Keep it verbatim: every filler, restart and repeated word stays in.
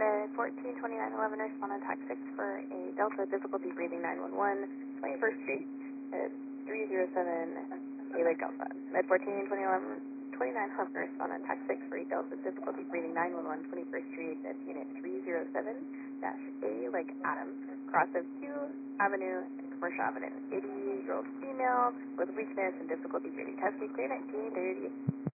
Med fourteen twenty-nine eleven, respond on TAC six for a Delta difficulty breathing nine one one, twenty-first Street at three zero seven A Lake Alpha. Med fourteen twenty-nine eleven, respond on TAC six for a Delta difficulty breathing nine one one, twenty-first Street at unit three zero seven A Lake Adam, cross of Q Avenue and Commercial Avenue. eighty-year-old female with weakness and difficulty breathing. Testing clear nineteen thirty.